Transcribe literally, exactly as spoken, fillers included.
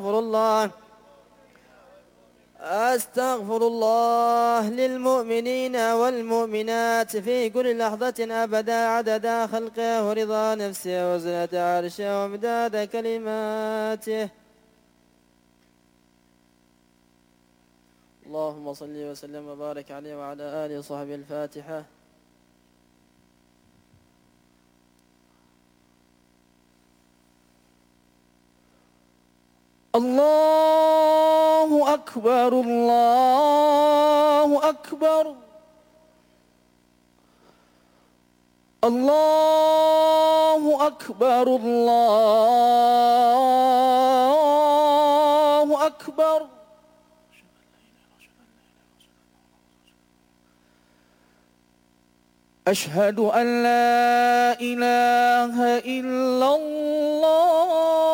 أستغفر الله أستغفر الله للمؤمنين والمؤمنات في كل لحظة أبدا عدد خلقه ورضا نفسه وزنة عرشه ومداد كلماته. اللهم صل وسلم وبارك عليه وعلى آله وصحبه. الفاتحة. الله أكبر الله أكبر الله أكبر الله أكبر. أشهد أن لا إله إلا الله